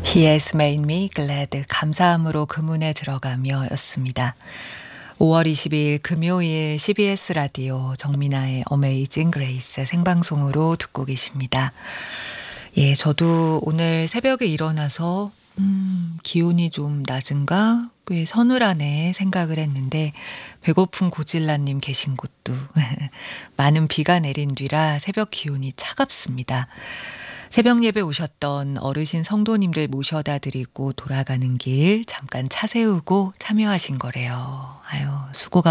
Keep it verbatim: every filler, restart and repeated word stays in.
He has made me glad. 감사함으로 그 문에 들어가며 였습니다. 오월 이십이일 금요일 씨비에스 라디오 정민아의 어메이징 그레이스 생방송으로 듣고 계십니다. 예, 저도 오늘 새벽에 일어나서 음, 기온이 좀 낮은가? 꽤 서늘하네 생각을 했는데 배고픈 고질라님 계신 곳도 많은 비가 내린 뒤라 새벽 기온이 차갑습니다. 새벽 예배 오셨던 어르신 성도님들 모셔다 드리고 돌아가는 길 잠깐 차 세우고 참여하신 거래요. 아유, 수고가